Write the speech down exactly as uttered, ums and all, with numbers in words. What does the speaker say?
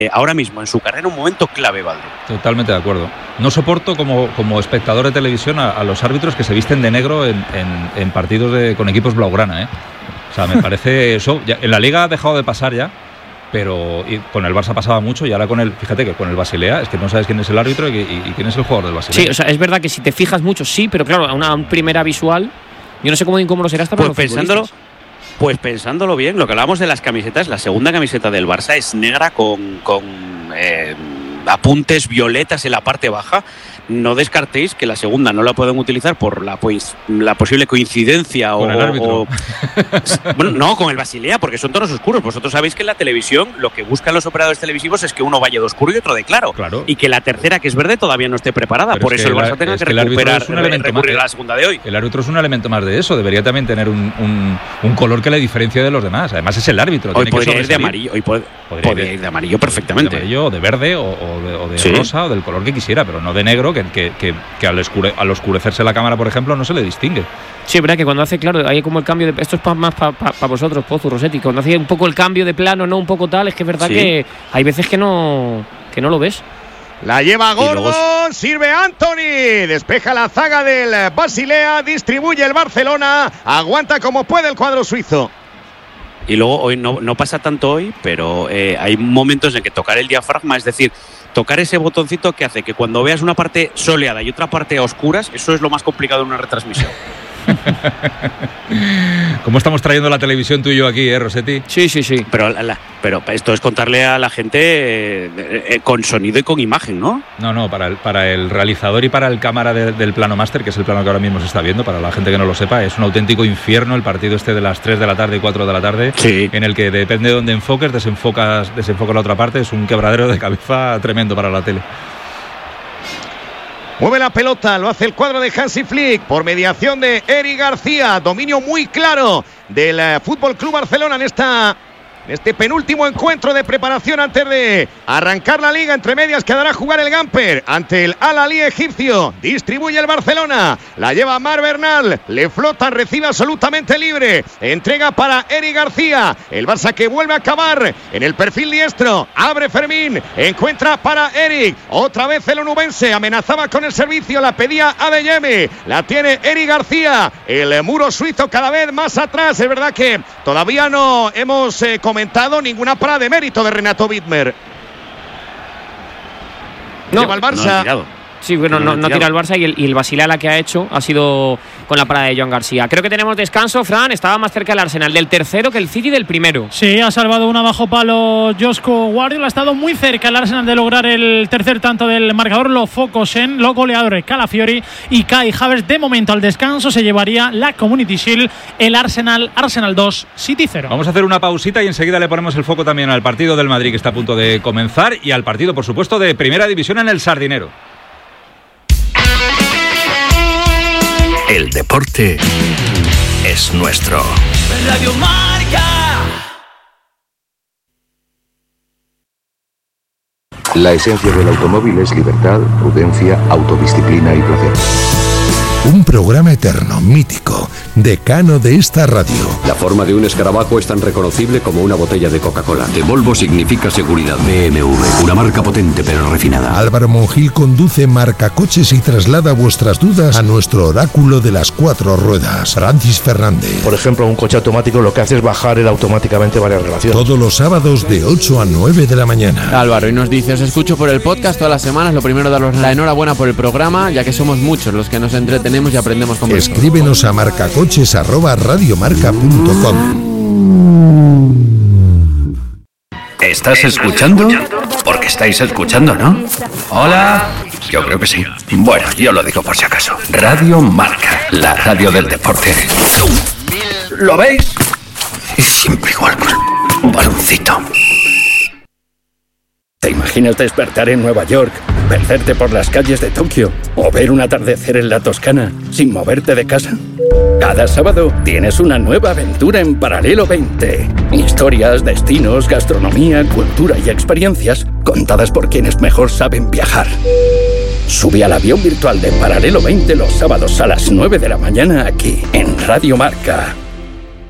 ahora mismo en su carrera un momento clave, Valde. Totalmente de acuerdo. No soporto como, como espectador de televisión a, a los árbitros que se visten de negro en, en, en partidos de, con equipos blaugrana, ¿eh? O sea, me parece eso. Ya, en la Liga ha dejado de pasar ya, pero y con el Barça pasaba mucho y ahora con el, fíjate que con el Basilea es que no sabes quién es el árbitro y, y, y quién es el jugador del Basilea. Sí, o sea, es verdad que si te fijas mucho, sí, pero claro, a una primera visual, yo no sé cómo de incómodo será hasta para pues los pensándolo. Pues pensándolo bien, lo que hablábamos de las camisetas, la segunda camiseta del Barça es negra con, con eh, apuntes violetas en la parte baja. No descartéis que la segunda no la pueden utilizar por la, pues, la posible coincidencia con o, el árbitro. o bueno, no, con el Basilea, porque son tonos oscuros. Vosotros sabéis que en la televisión lo que buscan los operadores televisivos es que uno vaya de oscuro y otro de claro, claro. Y que la tercera, que es verde, todavía no esté preparada. Pero por es eso que el Barça tenga que, que recuperar un elemento recurrir más, a la segunda de hoy. El árbitro es un elemento más de eso. Debería también tener un, un, un color que le diferencie de los demás. Además es el árbitro. Hoy tiene podría que ir de amarillo. Hoy pod- podría, podría ir de amarillo perfectamente. De amarillo, o de verde, o, o de, o de sí. rosa, o del color que quisiera, pero no de negro, que, que, que, que al, oscure, al oscurecerse la cámara, por ejemplo, no se le distingue. Sí, es verdad que cuando hace, claro, hay como el cambio de... Esto es pa, más para pa, pa vosotros, Pozu, Rossetti. Cuando hace un poco el cambio de plano, no un poco tal, es que es verdad sí. que hay veces que no, que no lo ves. La lleva Gordon, luego... sirve Anthony, despeja la zaga del Basilea, distribuye el Barcelona, aguanta como puede el cuadro suizo. Y luego hoy no, no pasa tanto hoy, pero eh, hay momentos en que tocar el diafragma, es decir, tocar ese botoncito que hace que cuando veas una parte soleada y otra parte a oscuras, eso es lo más complicado en una retransmisión. ¿Cómo estamos trayendo la televisión tú y yo aquí, eh, Rossetti? Sí, sí, sí. Pero, la, pero esto es contarle a la gente eh, eh, con sonido y con imagen, ¿no? No, no, para el, para el realizador y para el cámara de, del plano máster, que es el plano que ahora mismo se está viendo, para la gente que no lo sepa, es un auténtico infierno el partido este de las tres de la tarde y cuatro de la tarde, sí. En el que depende de dónde enfoques, desenfocas, desenfocas la otra parte, es un quebradero de cabeza tremendo para la tele. Mueve la pelota, lo hace el cuadro de Hansi Flick por mediación de Eric García. Dominio muy claro del Fútbol Club Barcelona en esta... En este penúltimo encuentro de preparación antes de arrancar la liga, entre medias quedará a jugar el Gamper ante el Al-Ahly egipcio. Distribuye el Barcelona, la lleva Mar Bernal, le flota, recibe absolutamente libre, entrega para Eric García, el Barça que vuelve a acabar en el perfil diestro, abre Fermín, encuentra para Eric, otra vez el onubense, amenazaba con el servicio, la pedía Adeyemi, la tiene Eric García, el muro suizo cada vez más atrás. Es verdad que todavía no hemos eh, comentado ninguna parada de mérito de Renato Widmer. No, lleva el Barça. No sí, bueno, no, no, no tira el Barça y el, y el Basilea la que ha hecho ha sido con la parada de Joan García. Creo que tenemos descanso, Fran. Estaba más cerca el Arsenal del tercero que el City del primero. Sí, ha salvado una bajo palo Josko Guardiola. Ha estado muy cerca el Arsenal de lograr el tercer tanto del marcador. Los focos en los goleadores Calafiori y Kai Havertz. De momento al descanso se llevaría la Community Shield. El Arsenal, Arsenal dos, City cero. Vamos a hacer una pausita y enseguida le ponemos el foco también al partido del Madrid que está a punto de comenzar y al partido, por supuesto, de Primera División en el Sardinero. El deporte es nuestro. Radio Marca. La esencia del automóvil es libertad, prudencia, autodisciplina y placer. Un programa eterno, mítico, decano de esta radio. La forma de un escarabajo es tan reconocible como una botella de Coca-Cola. De Volvo significa seguridad. B M W, una marca potente pero refinada. Álvaro Monjil conduce Marcacoches y traslada vuestras dudas a nuestro oráculo de las cuatro ruedas, Francis Fernández. Por ejemplo, un coche automático lo que hace es bajar él automáticamente varias relaciones. Todos los sábados de ocho a nueve de la mañana. Álvaro, y nos dice, os escucho por el podcast todas las semanas. Lo primero, daros la enhorabuena por el programa, ya que somos muchos los que nos entretenemos y aprendemos con vosotros. Escríbenos a marcacoches arroba radiomarca punto com. ¿Estás escuchando? Porque estáis escuchando, ¿no? Hola. Yo creo que sí. Bueno, yo lo digo por si acaso. Radio Marca, la radio del deporte. ¿Lo veis? Es siempre igual con un baloncito. ¿Te imaginas despertar en Nueva York, perderte por las calles de Tokio o ver un atardecer en la Toscana sin moverte de casa? Cada sábado tienes una nueva aventura en Paralelo veinte. Historias, destinos, gastronomía, cultura y experiencias contadas por quienes mejor saben viajar. Sube al avión virtual de Paralelo veinte los sábados a las nueve de la mañana aquí en Radio Marca.